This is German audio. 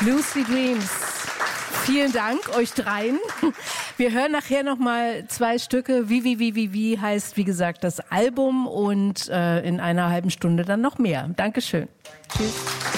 Lucid Dreams. Vielen Dank euch dreien. Wir hören nachher noch mal 2 Stücke. Wie heißt, wie gesagt, das Album und in einer halben Stunde dann noch mehr. Dankeschön. Tschüss.